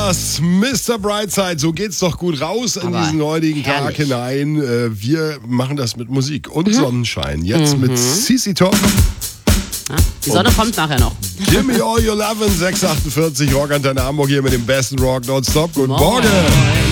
das, Mr. Brightside. So geht's doch gut raus in diesen heutigen Tag hinein. Wir machen das mit Musik und Sonnenschein. Jetzt mit CC Top. Die Sonne kommt nachher noch. Give me all your lovin', 648 Rock Antenne Hamburg hier mit dem besten Rock nonstop. Guten Morgen.